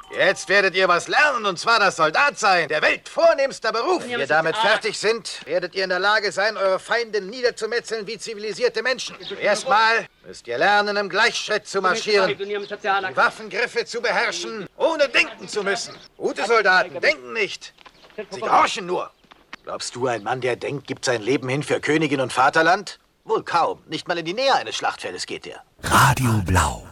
Jetzt werdet ihr was lernen, und zwar das Soldatsein, der weltvornehmster Beruf. Wenn ihr damit fertig sind, werdet ihr in der Lage sein, eure Feinde niederzumetzeln wie zivilisierte Menschen. Erstmal müsst ihr lernen, im Gleichschritt zu marschieren, die Waffengriffe zu beherrschen, ohne denken zu müssen. Gute Soldaten denken nicht, sie gehorchen nur. Glaubst du, ein Mann, der denkt, gibt sein Leben hin für Königin und Vaterland? Wohl kaum. Nicht mal in die Nähe eines Schlachtfeldes geht er. Radio Blau.